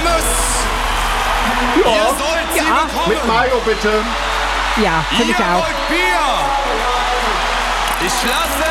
Pommes. Ja. Ihr sollt sie bekommen. Mit Mayo bitte. Ja, finde ich Ihr auch. wollt Bier. Ich lasse